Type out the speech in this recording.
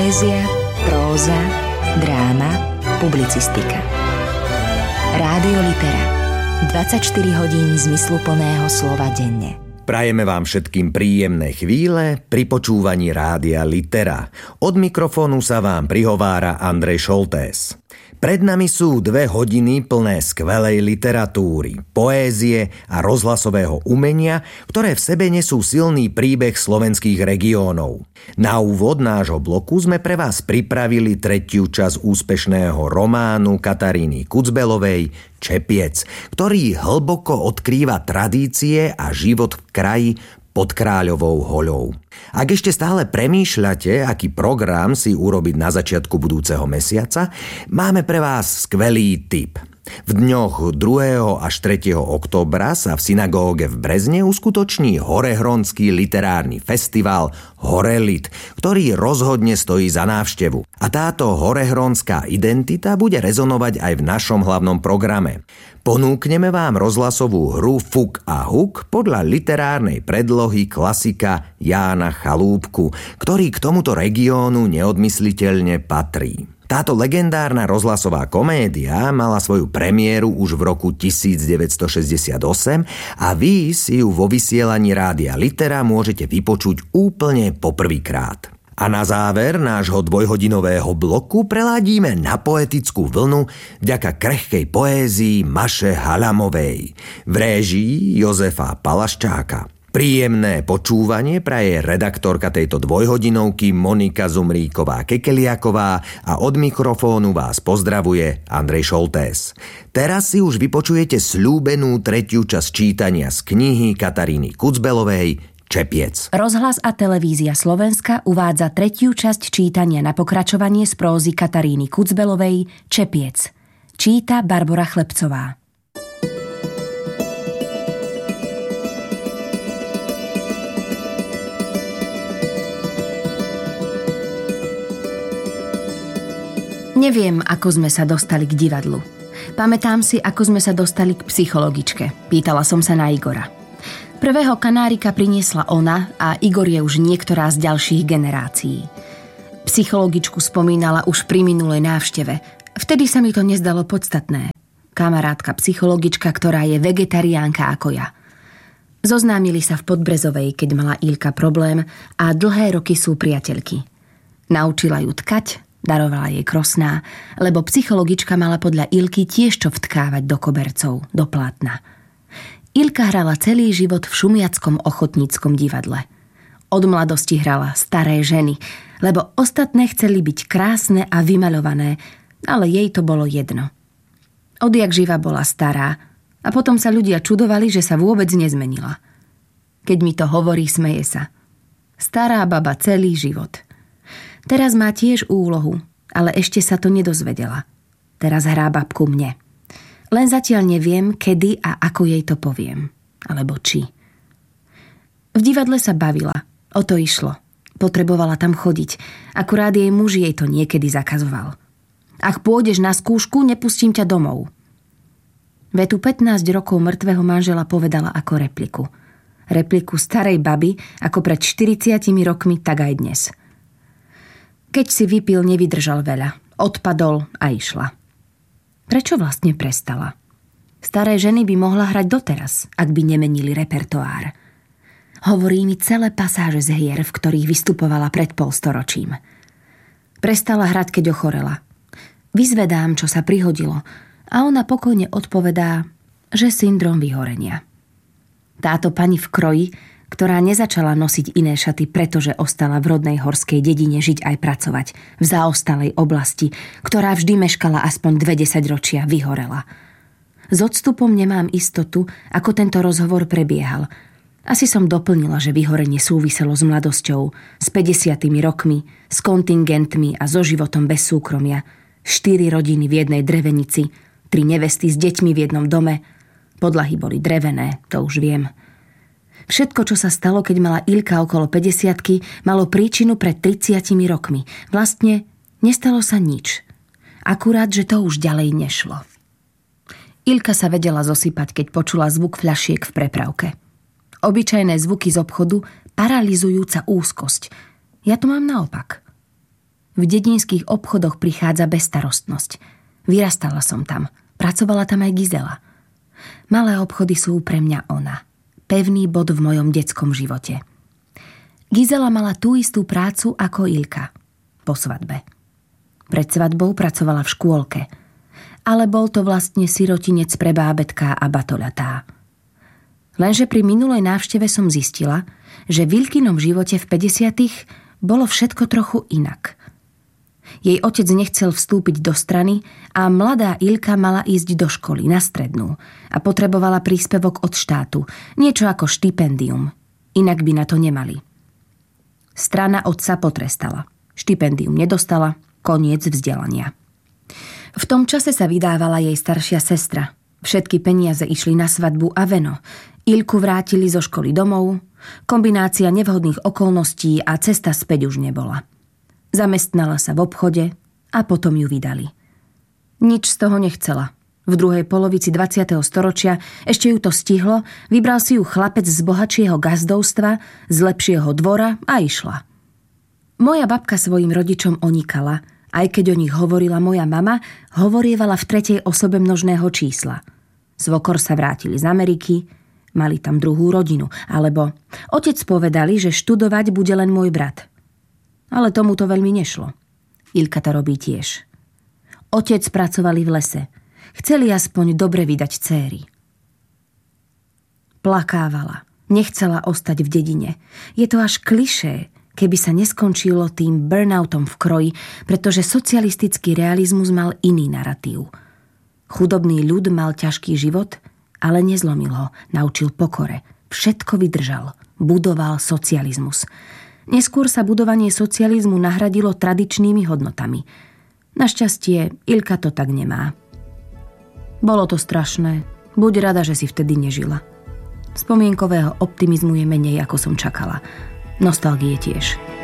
Poézia, próza, dráma, publicistika. Rádio Litera. 24 hodín zmysluplného slova denne. Prajeme vám všetkým príjemné chvíle pri počúvaní Rádia Litera. Od mikrofónu sa vám prihovára Andrej Šoltés. Pred nami sú 2 hodiny plné skvelej literatúry, poézie a rozhlasového umenia, ktoré v sebe nesú silný príbeh slovenských regiónov. Na úvod nášho bloku sme pre vás pripravili 3. časť úspešného románu Kataríny Kucbelovej Čepiec, ktorý hlboko odkrýva tradície a život v kraji pod Kráľovou hoľou. Ak ešte stále premýšľate, aký program si urobiť na začiatku budúceho mesiaca, máme pre vás skvelý tip. V dňoch 2. až 3. októbra sa v synagóge v Brezne uskutoční horehronský literárny festival Horelit, ktorý rozhodne stojí za návštevu. A táto horehronská identita bude rezonovať aj v našom hlavnom programe. Ponúkneme vám rozhlasovú hru Fuk a Huk podľa literárnej predlohy klasika Jána Chalúbku, ktorý k tomuto regiónu neodmysliteľne patrí. Táto legendárna rozhlasová komédia mala svoju premiéru už v roku 1968 a vy si ju vo vysielaní Rádia Litera môžete vypočuť úplne poprvýkrát. A na záver nášho dvojhodinového bloku preladíme na poetickú vlnu vďaka krehkej poézii Maše Halamovej v réžii Jozefa Palaščáka. Príjemné počúvanie praje redaktorka tejto dvojhodinovky Monika Zumríková-Kekeliaková a od mikrofónu vás pozdravuje Andrej Šoltés. Teraz si už vypočujete sľúbenú 3. časť čítania z knihy Kataríny Kucbelovej Čepiec. Rozhlas a televízia Slovenska uvádza 3. časť čítania na pokračovanie z prózy Kataríny Kucbelovej Čepiec. Číta Barbora Chlebcová. Neviem, ako sme sa dostali k divadlu. Pamätám si, ako sme sa dostali k psychologičke. Pýtala som sa na Igora. Prvého kanárika priniesla ona a Igor je už niektorá z ďalších generácií. Psychologičku spomínala už pri minulej návšteve. Vtedy sa mi to nezdalo podstatné. Kamarátka psychologička, ktorá je vegetariánka ako ja. Zoznámili sa v Podbrezovej, keď mala Ilka problém a dlhé roky sú priateľky. Naučila ju tkať, darovala jej krosná, lebo psychologička mala podľa Ilky tiež čo vtkávať do kobercov, do plátna. Ilka hrala celý život v šumiackom ochotníckom divadle. Od mladosti hrala staré ženy, lebo ostatné chceli byť krásne a vymaľované, ale jej to bolo jedno. Odjak živa bola stará a potom sa ľudia čudovali, že sa vôbec nezmenila. Keď mi to hovorí, smeje sa. Stará baba celý život. Teraz má tiež úlohu, ale ešte sa to nedozvedela. Teraz hrá babku mne. Len zatiaľ neviem, kedy a ako jej to poviem. Alebo či. V divadle sa bavila. O to išlo. Potrebovala tam chodiť. Akurát jej muž jej to niekedy zakazoval. Ak pôjdeš na skúšku, nepustím ťa domov. Vetu 15 rokov mŕtvého manžela povedala ako repliku. Repliku starej baby, ako pred 40 rokmi, tak aj dnes. Keď si vypil, nevydržal veľa. Odpadol a išla. Prečo vlastne prestala? Staré ženy by mohla hrať doteraz, ak by nemenili repertoár. Hovorí mi celé pasáže z hier, v ktorých vystupovala pred polstoročím. Prestala hrať, keď ochorela. Vyzvedám, čo sa prihodilo, a ona pokojne odpovedá, že syndrom vyhorenia. Táto pani v kroji, ktorá nezačala nosiť iné šaty, pretože ostala v rodnej horskej dedine žiť aj pracovať, v zaostalej oblasti, ktorá vždy meškala aspoň 20 ročia, vyhorela. S odstupom nemám istotu, ako tento rozhovor prebiehal. Asi som doplnila, že vyhorenie súviselo s mladosťou, s 50 rokmi, s kontingentmi a so životom bez súkromia. 4 rodiny v jednej drevenici, 3 nevesty s deťmi v jednom dome. Podlahy boli drevené, to už viem. Všetko, čo sa stalo, keď mala Ilka okolo 50-ky, malo príčinu pred 30 rokmi. Vlastne nestalo sa nič. Akurát, že to už ďalej nešlo. Ilka sa vedela zosypať, keď počula zvuk fľašiek v prepravke. Obyčajné zvuky z obchodu, paralyzujúca úzkosť. Ja to mám naopak. V dedinských obchodoch prichádza bezstarostnosť. Vyrastala som tam. Pracovala tam aj Gizela. Malé obchody sú pre mňa ona. Pevný bod v mojom detskom živote. Gizela mala tú istú prácu ako Ilka. Po svadbe. Pred svadbou pracovala v škôlke. Ale bol to vlastne sirotinec pre bábätká a batoľatá. Lenže pri minulej návšteve som zistila, že v Ilkinom živote v 50. bolo všetko trochu inak. Jej otec nechcel vstúpiť do strany a mladá Ilka mala ísť do školy, na strednú, a potrebovala príspevok od štátu, niečo ako štipendium. Inak by na to nemali. Strana otca potrestala. Štipendium nedostala, koniec vzdelania. V tom čase sa vydávala jej staršia sestra. Všetky peniaze išli na svadbu a veno. Ilku vrátili zo školy domov, kombinácia nevhodných okolností a cesta späť už nebola. Zamestnala sa v obchode a potom ju vydali. Nič z toho nechcela. V druhej polovici 20. storočia ešte ju to stihlo, vybral si ju chlapec z bohatšieho gazdovstva, z lepšieho dvora a išla. Moja babka svojim rodičom onikala, aj keď o nich hovorila moja mama, hovorievala v tretej osobe množného čísla. Svokor sa vrátili z Ameriky, mali tam druhú rodinu, alebo otec povedali, že študovať bude len môj brat. Ale tomu to veľmi nešlo. Ilka to robí tiež. Otec pracovali v lese. Chceli aspoň dobre vydať céry. Plakávala. Nechcela ostať v dedine. Je to až klišé, keby sa neskončilo tým burnoutom v kroji, pretože socialistický realizmus mal iný naratív. Chudobný ľud mal ťažký život, ale nezlomil ho, naučil pokore. Všetko vydržal. Budoval socializmus. Neskôr sa budovanie socializmu nahradilo tradičnými hodnotami. Našťastie, Ilka to tak nemá. Bolo to strašné. Buď rada, že si vtedy nežila. Spomienkového optimizmu je menej, ako som čakala. Nostalgie tiež.